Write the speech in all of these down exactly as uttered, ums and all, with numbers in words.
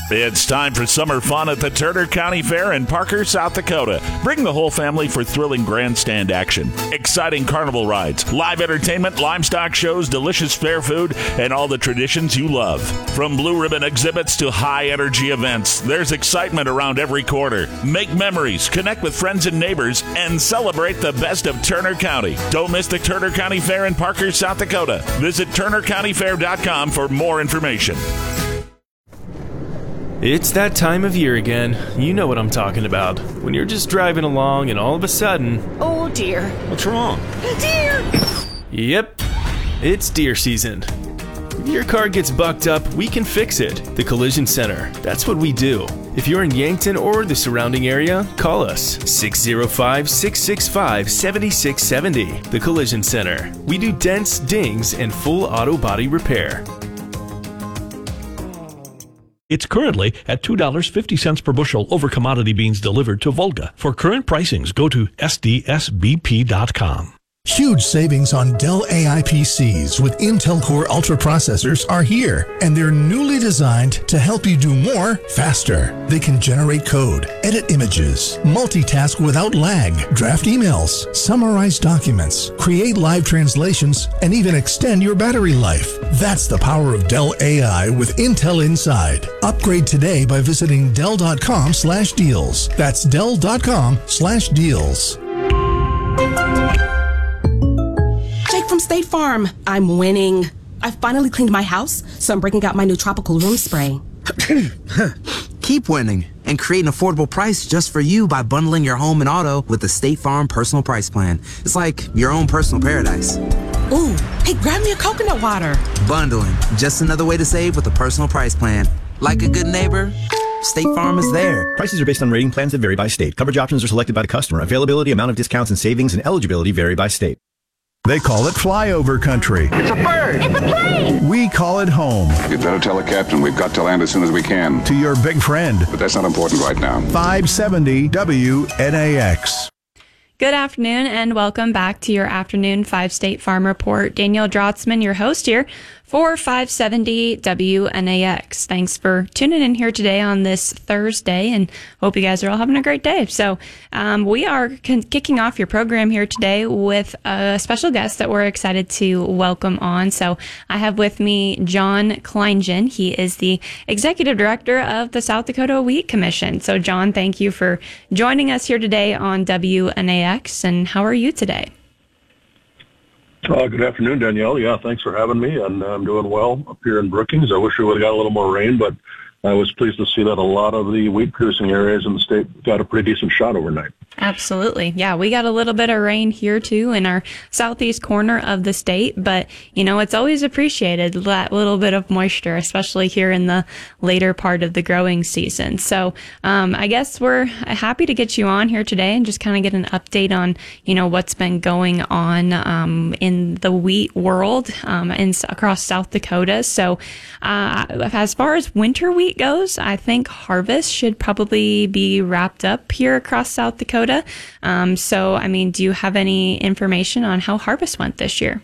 It's time for summer fun at the Turner County Fair in Parker, South Dakota. Bring the whole family for thrilling grandstand action, exciting carnival rides, live entertainment, livestock shows, delicious fair food, and all the traditions you love. From blue ribbon exhibits to high-energy events, there's excitement around every corner. Make memories, connect with friends and neighbors, and celebrate the best of Turner County. Don't miss the Turner County Fair in Parker, South Dakota. Visit turner county fair dot com for more information. It's that time of year again. You know what I'm talking about. When you're just driving along and all of a sudden... Oh dear. What's wrong? Deer! Yep, it's deer season. If your car gets bucked up, we can fix it. The Collision Center. That's what we do. If you're in Yankton or the surrounding area, call us six oh five, six six five, seven six seven oh. The Collision Center. We do dents, dings, and full auto body repair. It's currently at two dollars and fifty cents per bushel over commodity beans delivered to Volga. For current pricings, go to S D S B P dot com. Huge savings on Dell A I P Cs with Intel Core Ultra processors are here, and they're newly designed to help you do more faster. They can generate code, edit images, multitask without lag, draft emails, summarize documents, create live translations, and even extend your battery life. That's the power of Dell A I with Intel inside. Upgrade today by visiting Dell dot com slash deals. That's Dell dot com slash deals. Jake from State Farm. I'm winning. I finally cleaned my house, so I'm breaking out my new tropical room spray. Keep winning and create an affordable price just for you by bundling your home and auto with the State Farm Personal Price Plan. It's like your own personal paradise. Ooh, hey, grab me a coconut water. Bundling, just another way to save with a personal price plan. Like a good neighbor, State Farm is there. Prices are based on rating plans that vary by state. Coverage options are selected by the customer. Availability, amount of discounts and savings, and eligibility vary by state. They call it flyover country. It's a bird! It's a plane! We call it home. You'd better tell the captain we've got to land as soon as we can. To your big friend. But that's not important right now. five seventy W N A X. Good afternoon and welcome back to your afternoon five State Farm Report. Danielle Drotzman, your host here for five seventy W N A X. Thanks for tuning in here today on this Thursday, and hope you guys are all having a great day. So um, we are con- kicking off your program here today with a special guest that we're excited to welcome on. So I have with me John Kleingen. He is the Executive Director of the South Dakota Wheat Commission. So John, thank you for joining us here today on W N A X, and how are you today? Uh, good afternoon, Danielle. Yeah, thanks for having me, and I'm doing well up here in Brookings. I wish we would have got a little more rain, but I was pleased to see that a lot of the wheat-producing areas in the state got a pretty decent shot overnight. Absolutely. Yeah, we got a little bit of rain here, too, in our southeast corner of the state. But, you know, it's always appreciated, that little bit of moisture, especially here in the later part of the growing season. So um, I guess we're happy to get you on here today and just kind of get an update on, you know, what's been going on um, in the wheat world um, in, across South Dakota. So uh, as far as winter wheat goes, I think harvest should probably be wrapped up here across South Dakota. Um, so, I mean, do you have any information on how harvest went this year?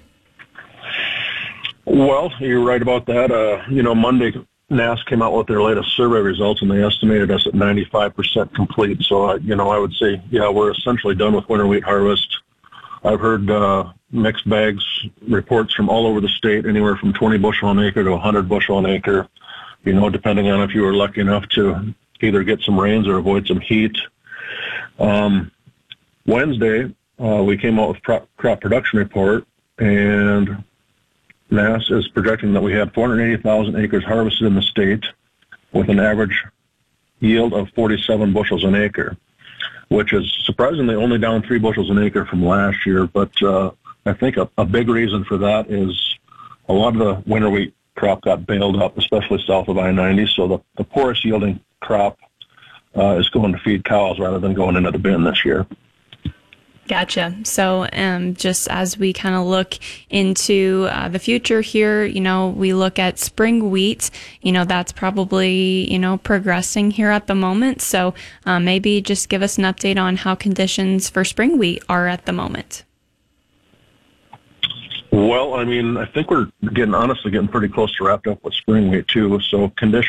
Well, you're right about that. Uh, you know, Monday, N A S came out with their latest survey results, and they estimated us at ninety-five percent complete. So, uh, you know, I would say, yeah, we're essentially done with winter wheat harvest. I've heard uh, mixed bags reports from all over the state, anywhere from twenty bushel an acre to one hundred bushel an acre, you know, depending on if you were lucky enough to either get some rains or avoid some heat. Um, Wednesday, uh, we came out with crop, crop production report, and N A S is projecting that we had four hundred eighty thousand acres harvested in the state with an average yield of forty-seven bushels an acre, which is surprisingly only down three bushels an acre from last year. But uh, I think a, a big reason for that is a lot of the winter wheat crop got baled up, especially south of I ninety, so the, the poorest yielding crop Uh, is going to feed cows rather than going into the bin this year. Gotcha. So um, just as we kind of look into uh, the future here, you know, we look at spring wheat, you know, that's probably, you know, progressing here at the moment. So uh, maybe just give us an update on how conditions for spring wheat are at the moment. Well, I mean, I think we're getting, honestly, getting pretty close to wrapped up with spring wheat too. So conditions